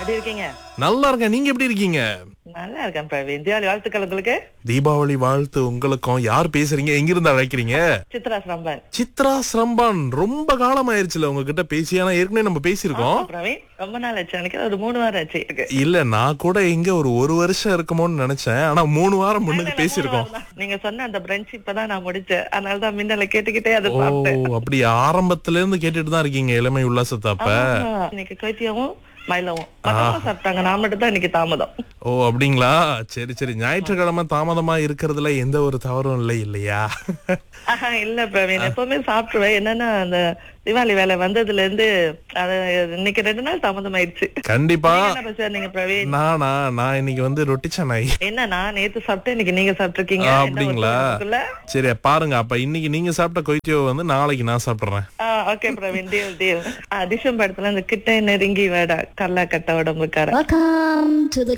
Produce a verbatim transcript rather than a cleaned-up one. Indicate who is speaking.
Speaker 1: எப்படி இருக்கீங்க?
Speaker 2: நல்லா இருக்கேன். நீங்க எப்படி இருக்கீங்க?
Speaker 1: நல்லா இருக்கேன் பிரவீன். தீபாவளி வாழ்த்துக்கள் உங்களுக்கு.
Speaker 2: தீபாவளி வாழ்த்து உங்களுக்கும். யார் பேசுறீங்க? எங்க இருந்து அழைக்கிறீங்க?
Speaker 1: சித்ரா ஸ்ரம்பன்.
Speaker 2: சித்ரா ஸ்ரம்பான். ரொம்ப காலம் ஆயிருச்சுல உங்ககிட்ட பேசி. ஆனா ஏற்கனவே நம்ம பேசியிருக்கோம்.
Speaker 1: பிரவீன் ரொம்ப நாள் ஆச்சு. எனக்கு ஒரு மூணு வாரம் ஆச்சு இருக்கு.
Speaker 2: இல்ல நான் கூட எங்க ஒரு ஒரு வருஷம் இருக்குமோன்னு நினைச்சேன். ஆனா மூணு வாரம் முன்னுக்கு பேசியிருக்கோம்.
Speaker 1: நீங்க சொன்ன அந்த பிரெஞ்ச் இப்பதான் நான் முடிச்சேன். அதனாலதான் மின்னல கேட்டுக்கிட்டே அதை
Speaker 2: ஓ
Speaker 1: பார்த்தேன்.
Speaker 2: அப்படி ஆரம்பத்துல இருந்து கேட்டுட்டு தான் இருக்கீங்க இளமை உல்லாசத்தை அப்ப.
Speaker 1: இன்னைக்கு கொய்த்தியாவும் மயிலவும் சாப்பிட்டாங்க. நான் மட்டும் தான் இன்னைக்கு தாமதம்.
Speaker 2: ஓ அப்படிங்களா? சரி சரி. ஞாயிற்றுக்கிழமை தாமதமா இருக்கிறதுல எந்த ஒரு தவறும் இல்லை இல்லையா?
Speaker 1: இல்ல பிரவீன், எப்பவுமே சாப்பிடுவேன். என்னன்னா அந்த தீபாவளி வேலை வந்ததுல இருந்து அது இன்னைக்கு ரெண்டு நாள் தாமதம் ஆயிடுச்சு.
Speaker 2: கண்டிப்பா.
Speaker 1: நீங்க பிரவீன்?
Speaker 2: நானா நான் இன்னைக்கு வந்து ரொட்டி சென்னை.
Speaker 1: என்ன நான் நேத்து சாப்பிட்டேன், இன்னைக்கு நீங்க சாப்பிட்டுருக்கீங்க.
Speaker 2: அப்படிங்களா? சரி பாருங்க, அப்ப இன்னைக்கு நீங்க சாப்பிட்ட கொய்த்தியோ வந்து நாளைக்கு நான் சாப்பிடுறேன்.
Speaker 1: Okay Praveen, deal deal. December படத்துல அந்த கிட்ட நெருங்கி வேடா கல்லா கட்ட உடம்புக்கார.
Speaker 3: Welcome to the